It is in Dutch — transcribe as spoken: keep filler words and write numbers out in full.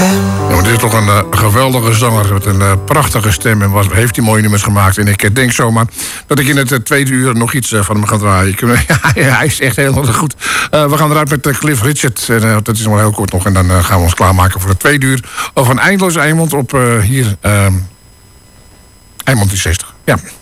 Ja, maar dit is toch een uh, geweldige zanger met een uh, prachtige stem. En was, heeft hij mooie nummers gemaakt. En ik denk zomaar dat ik in het uh, tweede uur nog iets uh, van hem ga draaien. Ik, uh, ja, hij is echt heel erg goed. Uh, we gaan eruit met uh, Cliff Richard. En, uh, dat is nog heel kort nog. En dan uh, gaan we ons klaarmaken voor het tweede uur. Over een eindeloos Eimond op uh, hier... Uh, Eimond die zestig. Ja.